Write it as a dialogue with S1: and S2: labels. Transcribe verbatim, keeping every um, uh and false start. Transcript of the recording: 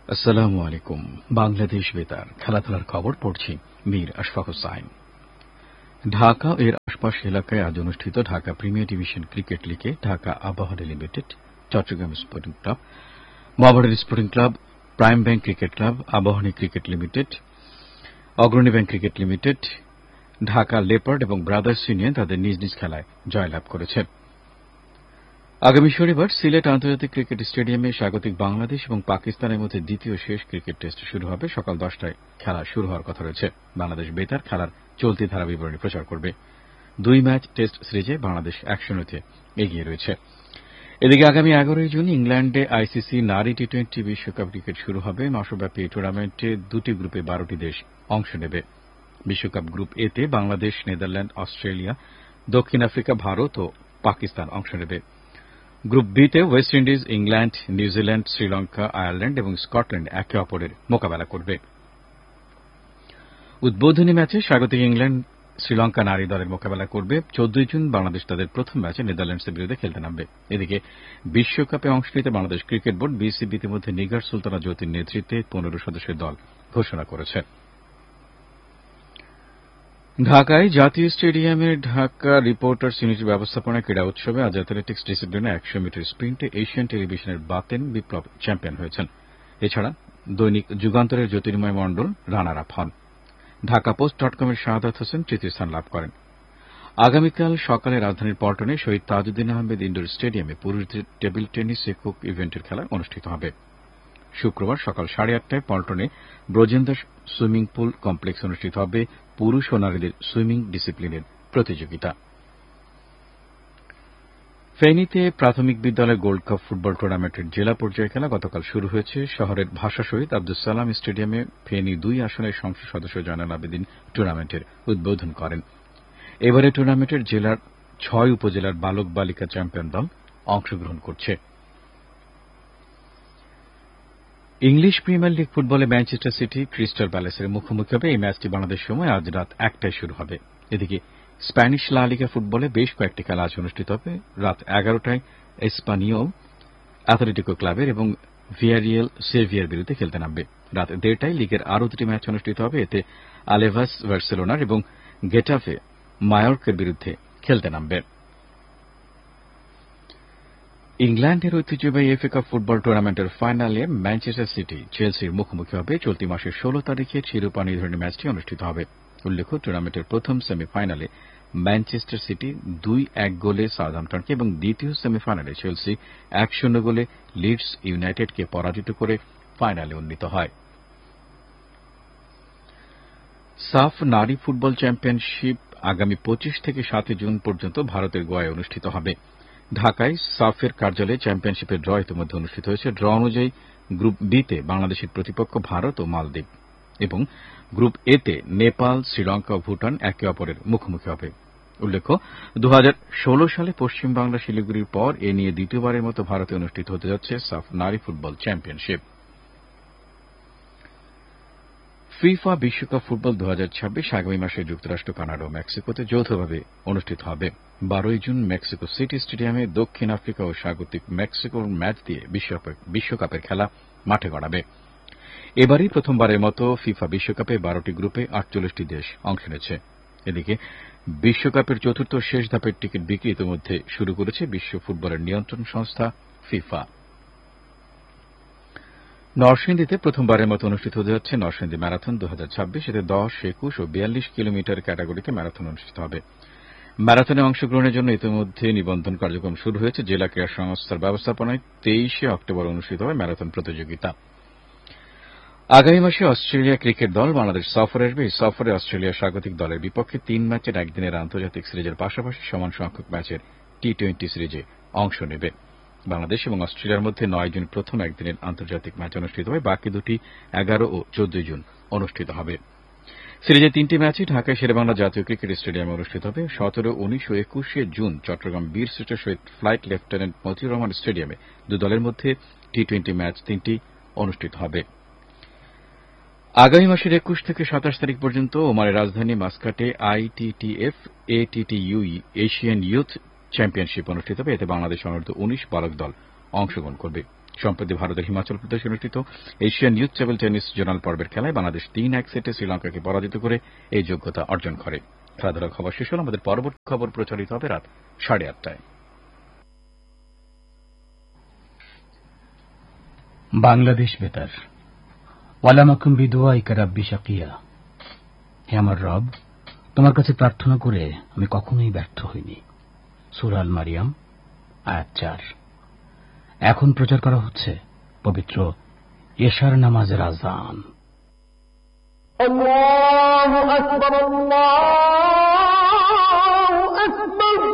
S1: আসসালামু আলাইকুম। বাংলাদেশ বেতার খেলাধুলার খবর পড়ছি মীর আশফাক হুসাইন। ঢাকা ও এর আশপাশ এলাকায় আজ অনুষ্ঠিত ঢাকা প্রিমিয়ার ডিভিশন ক্রিকেট লিগে Dhaka Abahani limited, Chittagong sporting club, মহাবাড়ির sporting club, prime bank cricket club, Abahani cricket limited, অগ্রণী bank cricket limited, Dhaka leopard এবং ব্রাদার্স ইউনিয়ন তাদের নিজ নিজ খেলায় জয়লাভ করেছে। আগামী শনিবার সিলেট আন্তর্জাতিক ক্রিকেট স্টেডিয়ামে স্বাগতিক বাংলাদেশ এবং পাকিস্তানের মধ্যে দ্বিতীয় শেষ ক্রিকেট টেস্ট শুরু হবে। সকাল দশটায় খেলা শুরু হওয়ার কথা রয়েছে। বাংলাদেশ বেতার খেলার চলতি ধারা বিবরণী প্রচার করবে। দুই ম্যাচ টেস্ট সিরিজে বাংলাদেশ এক শূন্যতে এগিয়ে রয়েছে। এদিকে আগামী এগারোই জুন ইংল্যান্ডে আইসিসি নারী টি টোয়েন্টি বিশ্বকাপ ক্রিকেট শুরু হবে। মাসব্যাপী এই টুর্নামেন্টে দুটি গ্রুপে বারোটি দেশ অংশ নেবে। বিশ্বকাপ গ্রুপ এ তে বাংলাদেশ, নেদারল্যান্ড, অস্ট্রেলিয়া, দক্ষিণ আফ্রিকা, ভারত ও পাকিস্তান অংশ নেবে। গ্রুপ বি তে West Indies, England, New Zealand, Sri Lanka, Ireland এবং স্কটল্যান্ড একে অপরের মোকাবেলা করবে। উদ্বোধনী ম্যাচে স্বাগতিক ইংল্যান্ড শ্রীলঙ্কা নারী দলের মোকাবেলা করবে। চোদ্দই জুন বাংলাদেশ তাদের প্রথম ম্যাচে নেদারল্যান্ডসের বিরুদ্ধে খেলতে নামবে। এদিকে বিশ্বকাপে অংশ নিতে বাংলাদেশ ক্রিকেট বোর্ড বিসিবি ইতিমধ্যে নিগার সুলতানা জ্যোতির নেতৃত্বে পনেরো সদস্যের দল ঘোষণা করেছে। ঢাকায় জাতীয় স্টেডিয়ামের ঢাকা রিপোর্টার্স ইউনিটির ব্যবস্থাপনায় ক্রীড়া উৎসবে আজ অ্যাথলেটিক্স ডিসিপ্লিনে একশো মিটার স্প্রিন্টে এশিয়ান টেলিভিশনের বাতেন বিপ্লব চ্যাম্পিয়ন হয়েছেন। এছাড়া দৈনিক যুগান্তরের জ্যোতির্ময় মণ্ডল রানার আপ হন। ঢাকা পোস্ট ডট কমের শাহাদাত হোসেন তৃতীয় স্থান লাভ করেন। আগামীকাল সকালে রাজধানীর পল্টনে শহীদ তাজউদ্দিন আহমেদ ইন্ডোর স্টেডিয়ামে পুরুষদের টেবিল টেনিস একক ইভেন্টের খেলা অনুষ্ঠিত হবে। শুক্রবার সকাল সাড়ে আটটায় পল্টনে ব্রজেন্দ্র সুইমিং পুল কমপ্লেক্স অনুষ্ঠিত হবে পুরুষ ও নারীদের সুইমিং ডিসিপ্লিনের প্রতিযোগিতা। ফেনীতে প্রাথমিক বিদ্যালয় গোল্ড কাপ ফুটবল টুর্নামেন্টের জেলা পর্যায়ে খেলা গতকাল শুরু হয়েছে। শহরের ভাষা শহীদ আব্দুল সালাম স্টেডিয়ামে ফেনী দুই আসনের সংসদ সদস্য জয়নাল আবেদিন টুর্নামেন্টের উদ্বোধন করেন। এবারে টুর্নামেন্টের জেলার ছয় উপজেলার বালক বালিকা চ্যাম্পিয়ন দল অংশগ্রহণ করছে। ইংলিশ প্রিমিয়ার লিগ ফুটবলে ম্যানচেস্টার সিটি ক্রিস্টাল প্যালেসের মুখোমুখি হবে। এই ম্যাচটি বাংলাদেশ সময় আজ রাত একটায় শুরু হবে। এদিকে স্প্যানিশ লা লিগা ফুটবলে বেশ কয়েকটি খেলা আজ অনুষ্ঠিত হবে। রাত এগারোটায় এসপানিওল অ্যাথলেটিকো ক্লাবের এবং ভিয়ারিয়েল সেভিয়ার বিরুদ্ধে খেলতে নামবে। রাত দেড়টায় লিগের আরও দুটি ম্যাচ অনুষ্ঠিত হবে। এতে আলেভাস বার্সেলোনার এবং গেটাফে মায়োর্কের বিরুদ্ধে খেলতে নামবে। ইংল্যান্ডের ঐতিহ্যবাহী এফএ কাপ ফুটবল টুর্নামেন্টের ফাইনালে ম্যানচেস্টার সিটি চেলসির মুখোমুখি হবে। চলতি মাসের ষোলো তারিখে শিরোপা নির্ধারণী ম্যাচটি অনুষ্ঠিত হবে। উল্লেখ্য, টুর্নামেন্টের প্রথম সেমিফাইনালে ম্যানচেস্টার সিটি দুই এক গোলে সাউদাম্পটনকে এবং দ্বিতীয় সেমিফাইনালে চেলসি এক শূন্য গোলে লিডস ইউনাইটেডকে পরাজিত করে ফাইনালে উন্নীত হয়। সাফ নারী ফুটবল চ্যাম্পিয়নশিপ আগামী পঁচিশ থেকে সাতই জুন পর্যন্ত ভারতের গোয়ায় অনুষ্ঠিত হবে। ঢাকায় সাফের কার্যালয়ে চ্যাম্পিয়নশিপের ড্র ইতিমধ্যে অনুষ্ঠিত হয়েছে। ড্র অনুযায়ী গ্রুপ বি তে বাংলাদেশের প্রতিপক্ষ ভারত ও মালদ্বীপ এবং গ্রুপ এ তে নেপাল, শ্রীলঙ্কা ও ভুটান একে অপরের মুখোমুখি হবে। উল্লেখ্য, দু হাজার ষোলো সালে পশ্চিমবাংলা শিলিগুড়ির পর এ নিয়ে দ্বিতীয়বারের মতো ভারতে অনুষ্ঠিত হতে যাচ্ছে সাফ নারী ফুটবল চ্যাম্পিয়নশিপ। ফিফা বিশ্বকাপ ফুটবল দু হাজার ছাব্বিশ আগামী মাসে যুক্তরাষ্ট্র, কানাডা ও মেক্সিকোতে যৌথভাবে অনুষ্ঠিত হবে। বারোই জুন মেক্সিকো সিটি স্টেডিয়ামে দক্ষিণ আফ্রিকা ও স্বাগতিক মেক্সিকোর ম্যাচ দিয়ে বিশ্বকাপের খেলা মাঠে গড়াবে। এবারই প্রথমবারের মতো ফিফা বিশ্বকাপে বারোটি গ্রুপে আটচল্লিশটি দেশ অংশ নিচ্ছে। এদিকে বিশ্বকাপের চতুর্থ শেষ ধাপের টিকিট বিক্রি ইতিমধ্যে শুরু করেছে বিশ্ব ফুটবলের নিয়ন্ত্রণ সংস্থা ফিফা। নরসিংদীতে প্রথমবারের মতো অনুষ্ঠিত হতে যাচ্ছে নরসিংদী ম্যারাথন দু হাজার ছাব্বিশ। এতে দশ, একুশ ও বিয়াল্লিশ কিলোমিটার ক্যাটাগরিতে ম্যারাথন অনুষ্ঠিত হবে। ম্যারাথনে অংশগ্রহণের জন্য ইতিমধ্যে নিবন্ধন কার্যক্রম শুরু হয়েছে। জেলা ক্রীড়া সংস্থার ব্যবস্থাপনায় তেইশে অক্টোবর অনুষ্ঠিত হবে ম্যারাথন প্রতিযোগিতা। আগামী মাসে অস্ট্রেলিয়া ক্রিকেট দল বাংলাদেশ সফরে আসবে। এই সফরে অস্ট্রেলিয়া স্বাগতিক দলের বিপক্ষে তিন ম্যাচের একদিনের আন্তর্জাতিক সিরিজের পাশাপাশি সমান সংখ্যক ম্যাচের টি টোয়েন্টি সিরিজে অংশ নেবে। বাংলাদেশ এবং অস্ট্রেলিয়ার মধ্যে নয় জুন প্রথম একদিনের আন্তর্জাতিক ম্যাচ অনুষ্ঠিত হবে। বাকি দুটি এগারো ও চোদ্দই জুন অনুষ্ঠিত হবে। সিরিজের তিনটি ম্যাচই ঢাকায় শেরেবাংলা জাতীয় ক্রিকেট স্টেডিয়ামে অনুষ্ঠিত হবে। সতেরো, উনিশ ও একুশে জুন চট্টগ্রাম বীরশ্রেষ্ঠ শহীদ ফ্লাইট লেফটেন্যান্ট মতিউর রহমান স্টেডিয়ামে দু দলের মধ্যে টি টোয়েন্টি ম্যাচ তিনটি অনুষ্ঠিত হবে। আগামী মাসের একুশ থেকে সাতাশ তারিখ পর্যন্ত ওমানের রাজধানী মাসকাটে আইটিটিএফ এটিটিইউ এশিয়ান ইয়ুথ চ্যাম্পিয়নশিপ অনুষ্ঠিত হবে। এতে বাংলাদেশ অনূর্ধ্ব উনিশ বালক দল অংশগ্রহণ করবে। সম্প্রতি ভারতের হিমাচল প্রদেশে অনুষ্ঠিত Asian youth table tennis zonal পর্বের খেলায় বাংলাদেশ তিন এক সেটে শ্রীলঙ্কাকে পরাজিত করে এই যোগ্যতা অর্জন করে। খেলাধুলার খবর শেষ হল। আমাদের পরবর্তী খবর প্রচারিত হবে রাত সাড়ে আটটায়।
S2: বাংলাদেশ বেতার। ওয়ালামাকুম বিদুআইকা রাব্বি শাকিয়া। হে আমার রব, তোমার কাছে প্রার্থনা করে আমি কখনোই ব্যর্থ হইনি। সূরা আল মারিয়াম আয়াত চার। এখন প্রচার করা হচ্ছে পবিত্র এশার নামাজের আযান।
S3: আল্লাহু আকবার, আল্লাহু আকবার।